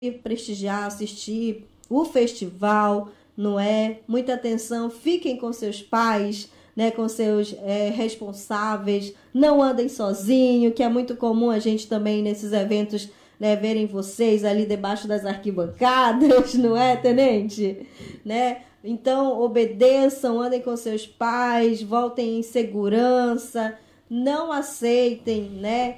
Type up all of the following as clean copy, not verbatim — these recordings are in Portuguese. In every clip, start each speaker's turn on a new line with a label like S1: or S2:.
S1: prestigiar, assistir o festival, não é? Muita atenção, fiquem com seus pais, né, com seus responsáveis, não andem sozinho, que é muito comum a gente também nesses eventos, né, verem vocês ali debaixo das arquibancadas, não é, tenente? Né? Então, obedeçam, andem com seus pais, voltem em segurança, não aceitem, né,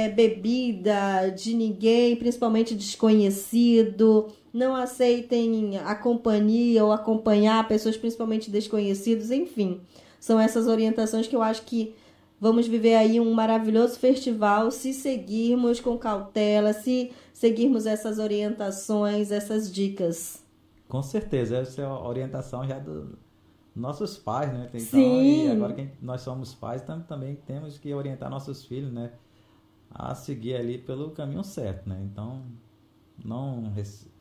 S1: bebida de ninguém, principalmente desconhecido, não aceitem a companhia ou acompanhar pessoas principalmente desconhecidas, enfim. São essas orientações que eu acho que vamos viver aí um maravilhoso festival se seguirmos com cautela, se seguirmos essas orientações, essas dicas.
S2: Com certeza, essa é a orientação já dos nossos pais, né? Então,
S1: Sim.
S2: E agora que nós somos pais, também temos que orientar nossos filhos, né? A seguir ali pelo caminho certo, né? Então, não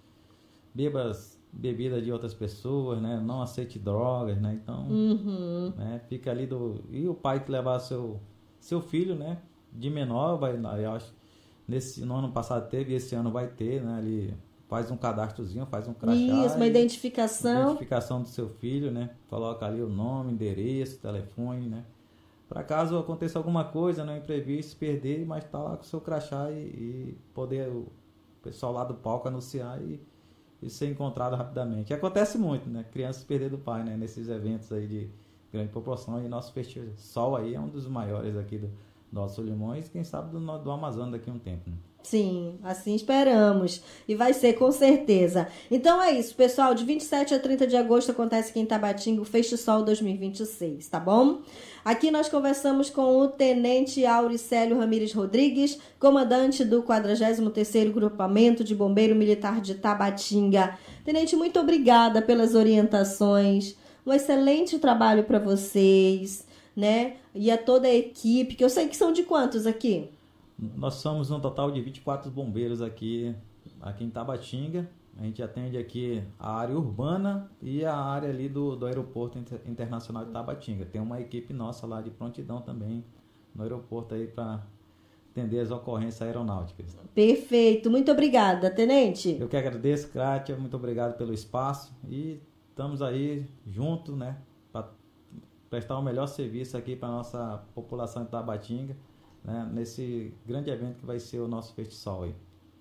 S2: beba bebida de outras pessoas, né? Não aceite drogas, né? Então, né? Fica ali e o pai que levar seu filho, né? De menor, eu acho, no ano passado teve, esse ano vai ter, né? Ali faz um cadastrozinho, faz um crachá.
S1: Isso, uma identificação.
S2: Identificação do seu filho, né? Coloca ali o nome, endereço, telefone, né? Para caso aconteça alguma coisa, né? Imprevisto, perder, mas tá lá com o seu crachá e poder o pessoal lá do palco anunciar e ser encontrado rapidamente. E acontece muito, né? Crianças perder do pai, né? Nesses eventos aí de grande proporção. E nosso festival aí é um dos maiores aqui do nosso Limões, quem sabe do Amazonas daqui a um tempo, né?
S1: Sim, assim esperamos. E vai ser, com certeza. Então é isso, pessoal. De 27 a 30 de agosto acontece aqui em Tabatinga o Festi-Sol 2026, tá bom? Aqui nós conversamos com o Tenente Auricélio Ramires Rodrigues, comandante do 43º Grupamento de Bombeiro Militar de Tabatinga. Tenente, muito obrigada pelas orientações. Um excelente trabalho para vocês, né? E a toda a equipe, que eu sei que são de quantos aqui?
S2: Nós somos um total de 24 bombeiros aqui em Tabatinga. A gente atende aqui a área urbana e a área ali do Aeroporto Internacional de Tabatinga. Tem uma equipe nossa lá de prontidão também no aeroporto aí para atender as ocorrências aeronáuticas.
S1: Perfeito. Muito obrigada, Tenente.
S2: Eu que agradeço, Kátia. Muito obrigado pelo espaço e estamos aí juntos, né, para prestar o melhor serviço aqui para a nossa população de Tabatinga, né, nesse grande evento que vai ser o nosso Festi-Sol aí.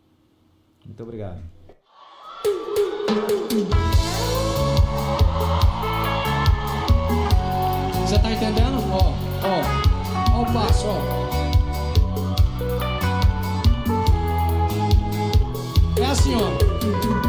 S2: Muito obrigado.
S3: Você tá entendendo? Ó o passo, ó. É assim, ó.